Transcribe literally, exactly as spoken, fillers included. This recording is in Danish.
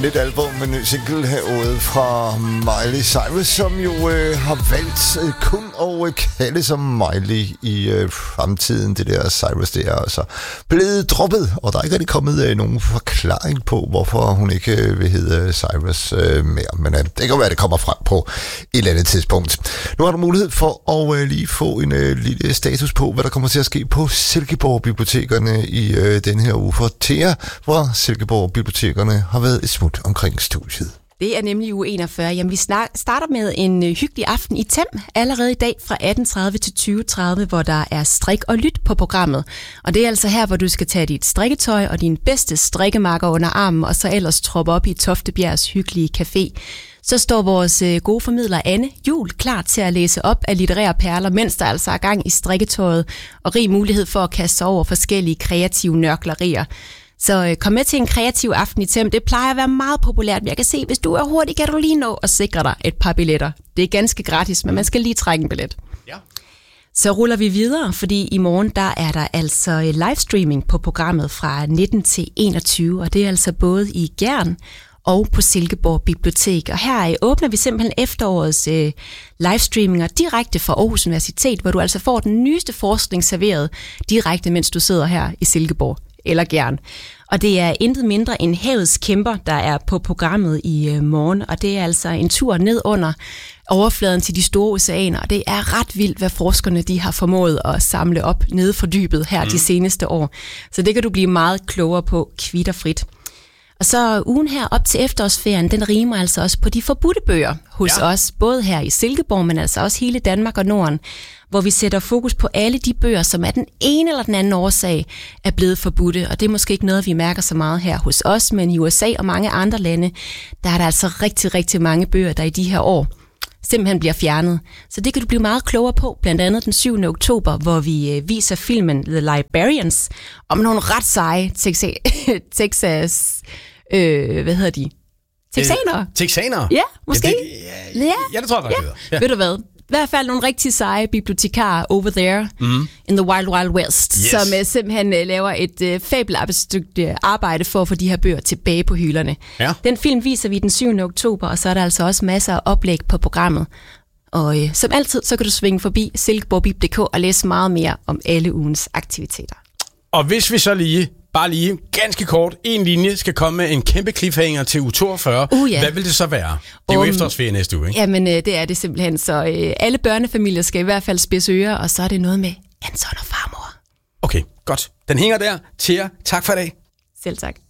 nyt album med ny single herude fra Miley Cyrus, som jo øh, har valgt øh, kun at øh, kalde som Miley i øh, fremtiden. Det der Cyrus, det er altså blevet droppet, og der er ikke rigtig kommet øh, nogen forklaring på, hvorfor hun ikke øh, vil hedde Cyrus øh, mere. Men øh, det kan være, det kommer frem på et eller andet tidspunkt. Nu har du mulighed for at øh, lige få en øh, lille status på, hvad der kommer til at ske på Silkeborg-bibliotekerne i øh, den her uge for Thea, hvor Silkeborg-bibliotekerne har været et smut omkring studiet. Det er nemlig uge enogfyrre. Jamen, vi starter med en hyggelig aften i Tem allerede i dag fra atten tredive til tyve tredive, hvor der er strik og lyt på programmet. Og det er altså her, hvor du skal tage dit strikketøj og din bedste strikkemarker under armen, og så ellers troppe op i Toftebjergs hyggelige café. Så står vores gode formidler Anne Juhl klar til at læse op af litterære perler, mens der altså er gang i strikketøjet og rig mulighed for at kaste sig over forskellige kreative nørklerier. Så øh, kom med til en kreativ aften i Tem. Det plejer at være meget populært, men jeg kan se, hvis du er hurtig, kan du lige nå at sikre dig et par billetter. Det er ganske gratis, men man skal lige trække en billet. Ja. Så ruller vi videre, fordi i morgen der er der altså livestreaming på programmet fra nitten til enogtyve, og det er altså både i Gjern og på Silkeborg Bibliotek. Og her åbner vi simpelthen efterårets øh, livestreaminger direkte fra Aarhus Universitet, hvor du altså får den nyeste forskning serveret direkte, mens du sidder her i Silkeborg eller Gjern. Og det er intet mindre end havets kæmper, der er på programmet i øh, morgen, og det er altså en tur ned under overfladen til de store oceaner, og det er ret vildt, hvad forskerne de har formået at samle op nede for dybet her mm. de seneste år. Så det kan du blive meget klogere på kvitterfrit. Og så ugen her op til efterårsferien, den rimer altså også på de forbudte bøger hos ja. os, både her i Silkeborg, men altså også hele Danmark og Norden, hvor vi sætter fokus på alle de bøger, som af den ene eller den anden årsag er blevet forbudte. Og det er måske ikke noget, vi mærker så meget her hos os, men i U S A og mange andre lande, der er der altså rigtig, rigtig mange bøger, der i de her år simpelthen bliver fjernet. Så det kan du blive meget klogere på, blandt andet den syvende oktober, hvor vi viser filmen The Librarians om nogle ret seje Texas, Texas øh, hvad hedder de? Texanere? Texanere? Ja, måske. Ja, det, ja, ja, det tror jeg godt, ja. ja. Ved du hvad? I hvert fald nogle rigtig seje bibliotekarer over there mm. in the wild, wild west, yes. som uh, simpelthen uh, laver et uh, fabelagtigt stykke arbejde for at få de her bøger tilbage på hylderne. Ja. Den film viser vi den syvende oktober, og så er der altså også masser af oplæg på programmet. Og uh, som altid, så kan du svinge forbi silkeborg bib punktum d k og læse meget mere om alle ugens aktiviteter. Og hvis vi så lige, bare lige, ganske kort, en linje skal komme med en kæmpe cliffhanger til uge toogfyrre. Uh, ja. Hvad vil det så være? Det er um, jo efterårsferie næste uge, ikke? Jamen, det er det simpelthen. Så øh, alle børnefamilier skal i hvert fald spidse ører, og så er det noget med Anton og farmor. Okay, godt. Den hænger der. Thea, tak for i dag. Selv tak.